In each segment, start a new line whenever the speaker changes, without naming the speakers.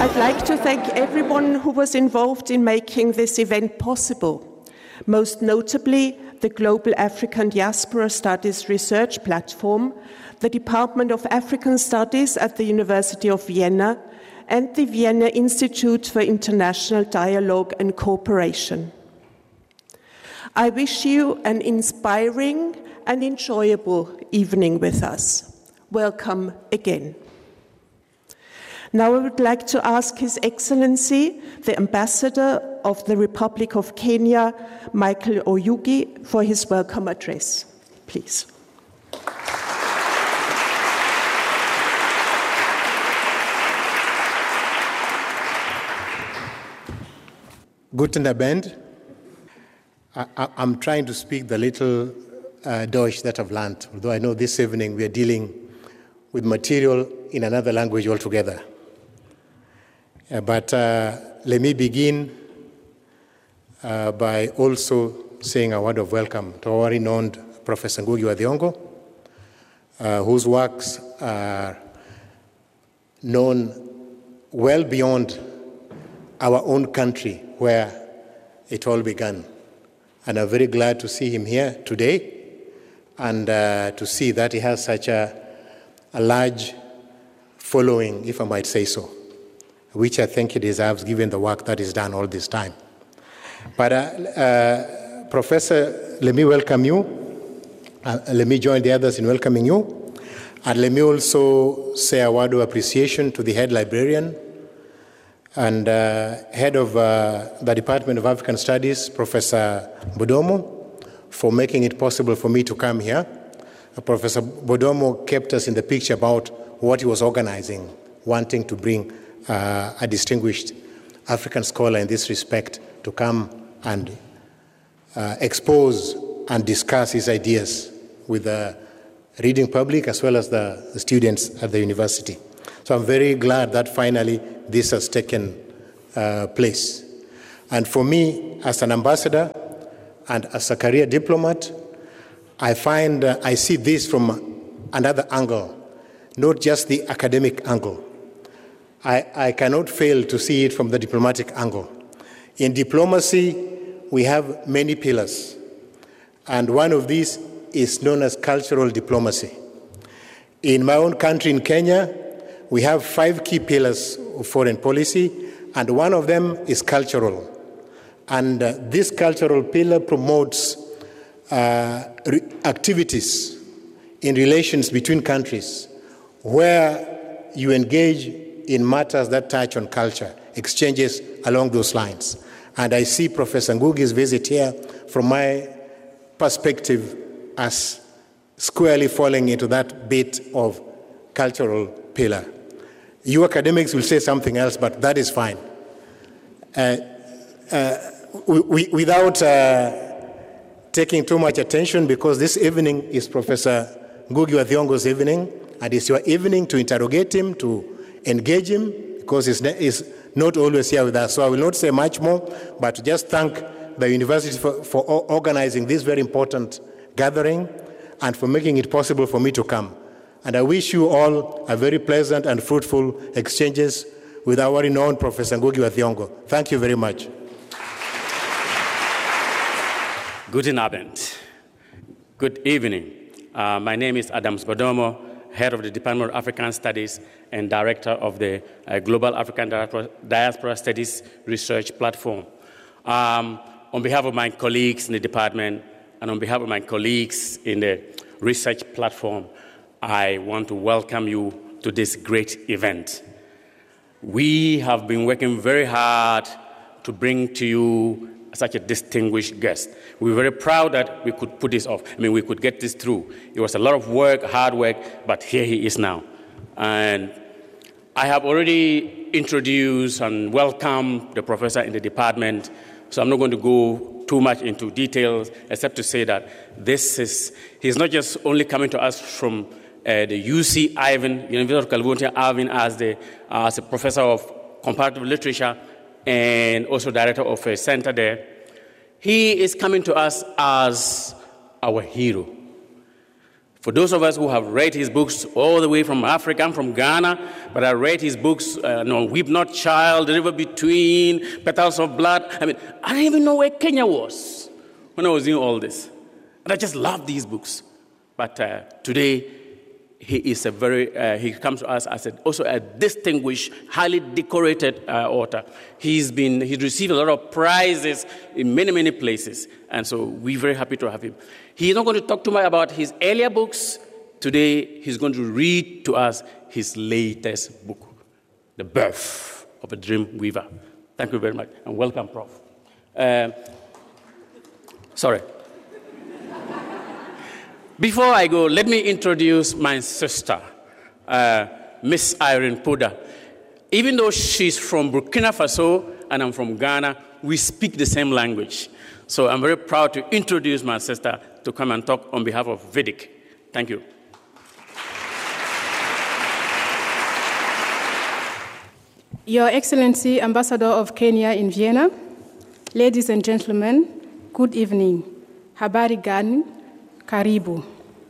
I'd like to thank everyone who was involved in making this event possible, most notably the Global African Diaspora Studies Research Platform, the Department of African Studies at the University of Vienna, and the Vienna Institute for International Dialogue and Cooperation. I wish you an inspiring and enjoyable evening with us. Welcome again. Now I would like to ask His Excellency, the Ambassador of the Republic of Kenya, Michael Oyugi, for his welcome address. Please.
Guten Abend. I'm trying to speak the little Deutsch that I've learned, although I know this evening we are dealing with material in another language altogether. But let me begin by also saying a word of welcome to our renowned Professor Ngugi wa Thiong'o, whose works are known well beyond our own country where it all began. And I'm very glad to see him here today and to see that he has such a large following, if I might say so, which I think he deserves given the work that is done all this time. But Professor, let me welcome you. Let me join the others in welcoming you. And let me also say a word of appreciation to the head librarian and head of the Department of African Studies, Professor Bodomo, for making it possible for me to come here. Professor Bodomo kept us in the picture about what he was organizing, wanting to bring a distinguished African scholar in this respect to come and expose and discuss his ideas with the reading public as well as the students at the university. So I'm very glad that finally this has taken place. And for me, as an ambassador and as a career diplomat, I find I see this from another angle, not just the academic angle. I cannot fail to see it from the diplomatic angle. In diplomacy, we have many pillars, and one of these is known as cultural diplomacy. In my own country, in Kenya, we have 5 key pillars of foreign policy, and one of them is cultural. And this cultural pillar promotes activities in relations between countries where you engage in matters that touch on culture, exchanges along those lines. And I see Professor Ngugi's visit here, from my perspective, as squarely falling into that bit of cultural pillar. You academics will say something else, but that is fine. Without taking too much attention, because this evening is Professor Ngugi wa Thiong'o's evening, and it's your evening to interrogate him, to engage him, because he's not always here with us. So I will not say much more, but to just thank the university for organizing this very important gathering and for making it possible for me to come. And I wish you all a very pleasant and fruitful exchanges with our renowned Professor Ngugi wa Thiong'o. Thank you very much.
Guten Abend. Good evening. My name is Adams Bodomo, head of the Department of African Studies and director of the Global African Diaspora Studies Research Platform. On behalf of my colleagues in the department and on behalf of my colleagues in the research platform, I want to welcome you to this great event. We have been working very hard to bring to you such a distinguished guest. We're very proud that we could put this off. We could get this through. It was a lot of work, hard work, but here he is now. And I have already introduced and welcomed the professor in the department, so I'm not going to go too much into details, except to say that he's not just only coming to us from the UC Irvine, University of California, Irvine, as a professor of comparative literature and also director of a center there. He is coming to us as our hero. For those of us who have read his books all the way from Africa, I'm from Ghana, but I read his books, Weep Not Child, The River Between, Petals of Blood. I mean, I didn't even know where Kenya was when I was doing all this. And I just love these books. But today, he is he comes to us as also a distinguished, highly decorated author. He's received a lot of prizes in many, many places. And so we're very happy to have him. He's not going to talk too much about his earlier books. Today, he's going to read to us his latest book, The Birth of a Dream Weaver. Thank you very much, and welcome, Prof. Sorry. Before I go, let me introduce my sister, Miss Irene Poda. Even though she's from Burkina Faso and I'm from Ghana, we speak the same language. So I'm very proud to introduce my sister to come and talk on behalf of VEDIC. Thank you.
Your Excellency, Ambassador of Kenya in Vienna, ladies and gentlemen, good evening. Habari gani? Karibu.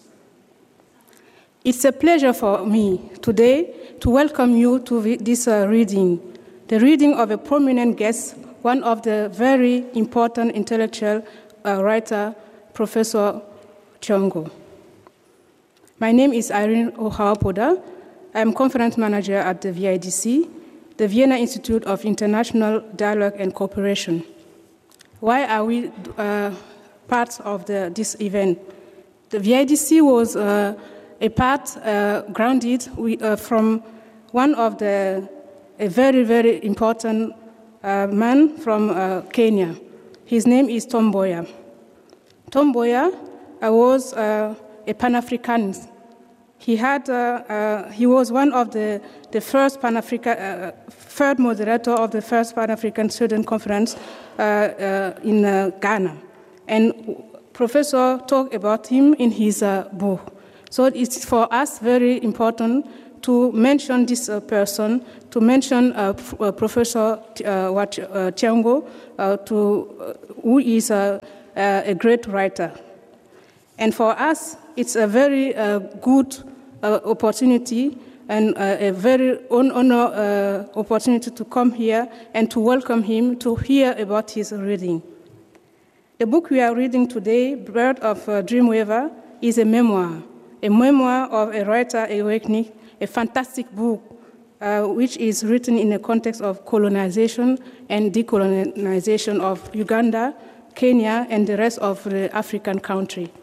It's a pleasure for me today to welcome you to this reading, the reading of a prominent guest, one of the very important intellectual writer, Professor Chiongo. My name is Irene Poda. I'm conference manager at the VIDC, the Vienna Institute of International Dialogue and Cooperation. Why are we part of this event? The VIDC was a part grounded from one of a very, very important man from Kenya. His name is Tom Mboya. Tom Mboya was a Pan-Africanist. He was one of the first third moderator of the first Pan-African Student Conference in Ghana. And Professor talked about him in his book. So it's for us very important to mention this person, to mention Professor Chiongo, who is a great writer. And for us, it's a very good opportunity and a very honor opportunity to come here and to welcome him, to hear about his reading. The book we are reading today, Birth of a Dream Weaver, is a memoir of a writer awakening, a fantastic book which is written in the context of colonization and decolonization of Uganda, Kenya, and the rest of the African country.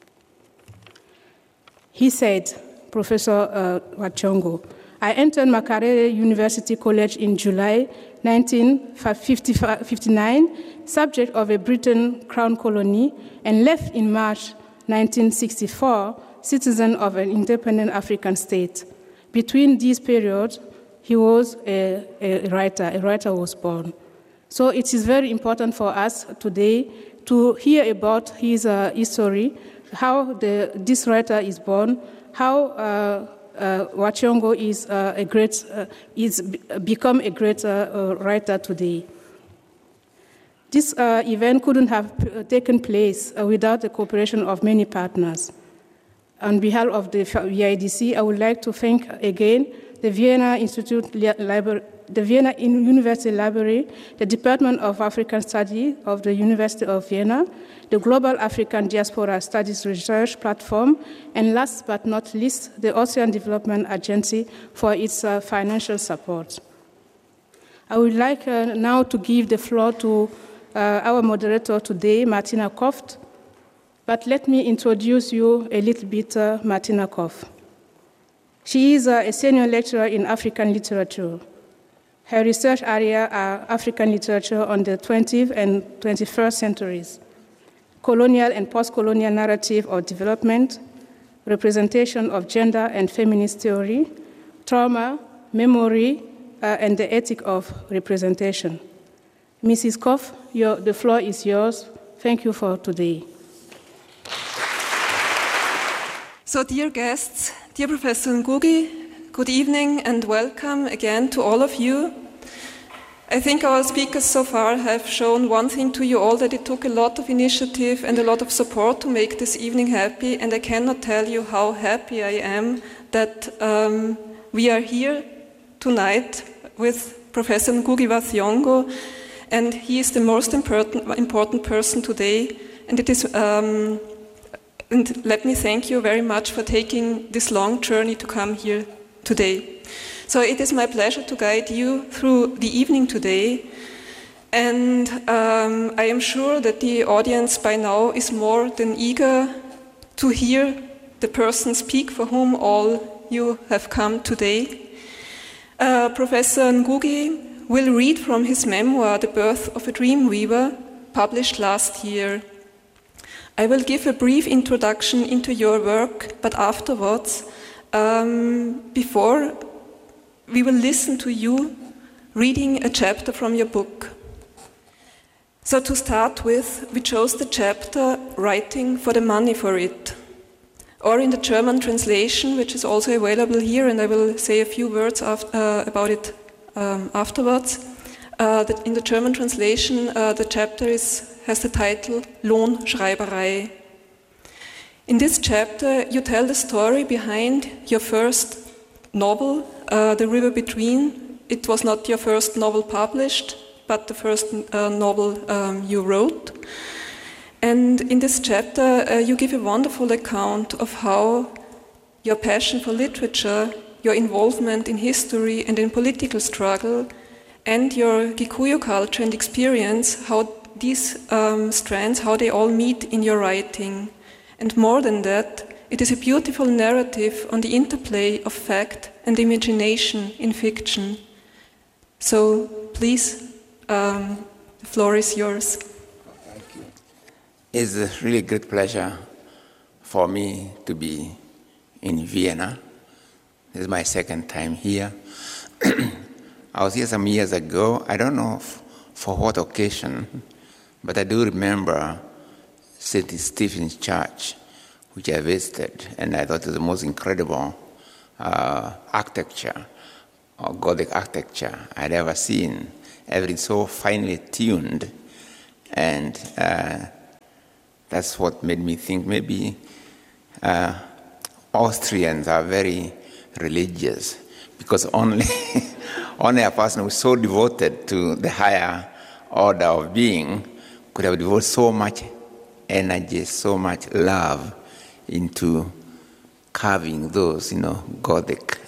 He said, Professor Chiongo, I entered Makerere University College in July 1959, subject of a Britain Crown colony, and left in March 1964, citizen of an independent African state. Between these periods, he was a writer. A writer was born. So it is very important for us today to hear about his history, how this writer is born, how Chiongo is become a great writer today. This event couldn't have taken place without the cooperation of many partners. On behalf of the VIDC, I would like to thank again the Vienna University Library, the Department of African Studies of the University of Vienna, the Global African Diaspora Studies Research Platform, and last but not least, the Ocean Development Agency for its financial support. I would like now to give the floor to our moderator today, Martina Koft. But let me introduce you a little bit, Martina Koft. She is a senior lecturer in African literature. Her research area are African literature on the 20th and 21st centuries, colonial and post-colonial narrative of development, representation of gender and feminist theory, trauma, memory, and the ethic of representation. Mrs. Koft, the floor is yours. Thank you for today.
So, dear guests, dear Professor Ngugi, good evening and welcome again to all of you. I think our speakers so far have shown one thing to you all, that it took a lot of initiative and a lot of support to make this evening happy, and I cannot tell you how happy I am that we are here tonight with Professor Ngugi wa Thiong'o, and he is the most important person today, and it is and let me thank you very much for taking this long journey to come here today. So it is my pleasure to guide you through the evening today, and I am sure that the audience by now is more than eager to hear the person speak for whom all you have come today. Professor Ngugi will read from his memoir, The Birth of a Dreamweaver, published last year. I will give a brief introduction into your work, but afterwards, before we will listen to you reading a chapter from your book. So to start with, we chose the chapter Writing for the Money for It, or in the German translation, which is also available here, and I will say a few words about it afterwards. In the German translation, the chapter has the title Lohnschreiberei. In this chapter, you tell the story behind your first novel, The River Between. It was not your first novel published, but the first novel you wrote. And in this chapter, you give a wonderful account of how your passion for literature, your involvement in history and in political struggle, and your Gikuyu culture and experience, how these strands, how they all meet in your writing. And more than that, it is a beautiful narrative on the interplay of fact and imagination in fiction. So please, the floor is yours.
Thank you. It's a really great pleasure for me to be in Vienna. This is my second time here. I was here some years ago. I don't know for what occasion, but I do remember St. Stephen's Church, which I visited, and I thought it was the most incredible architecture, or Gothic architecture I'd ever seen. Everything so finely tuned, and that's what made me think maybe Austrians are very religious, because only a person who's so devoted to the higher order of being could have devoted so much energy, so much love into carving those, Gothic